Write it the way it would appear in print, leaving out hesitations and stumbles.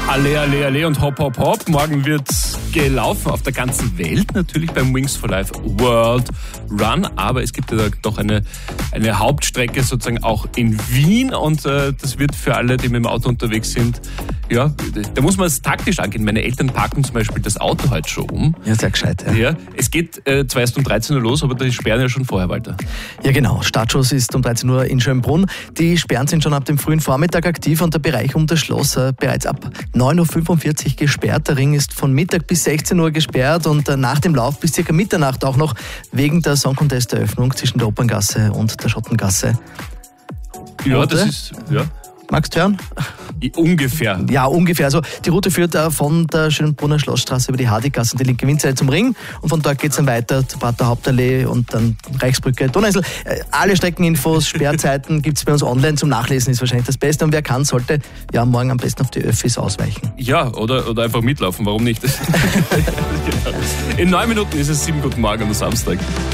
Alle, alle, alle und hopp, hopp, hopp. Morgen wird's gelaufen auf der ganzen Welt, natürlich beim Wings for Life World Run. Aber es gibt ja doch eine Hauptstrecke sozusagen auch in Wien. Und das wird für alle, die mit dem Auto unterwegs sind, ja, da muss man es taktisch angehen. Meine Eltern parken zum Beispiel das Auto heute schon um. Ja, sehr gescheit. Ja, es geht zwar erst um 13 Uhr los, aber die sperren ja schon vorher, Walter. Ja, genau. Startschuss ist um 13 Uhr in Schönbrunn. Die Sperren sind schon ab dem frühen Vormittag aktiv und der Bereich um das Schloss bereits ab 9.45 Uhr gesperrt. Der Ring ist von Mittag bis 16 Uhr gesperrt und nach dem Lauf bis ca. Mitternacht auch noch wegen der Song Contest Eröffnung zwischen der Operngasse und der Schottengasse. Ja, Route? das ist... Ja. Magst du hören? Ungefähr. Ja, ungefähr. Also die Route führt von der Schönbrunner Schlossstraße über die Hardiggasse und die linke Windseite zum Ring und von dort geht es dann weiter zur Prater Hauptallee und dann Reichsbrücke, Donauinsel. Alle Streckeninfos, Sperrzeiten gibt es bei uns online zum Nachlesen, ist wahrscheinlich das Beste. Und wer kann, sollte ja morgen am besten auf die Öffis ausweichen. Ja, oder einfach mitlaufen, warum nicht? In 9 Minuten ist es 7 Guten Morgen am Samstag.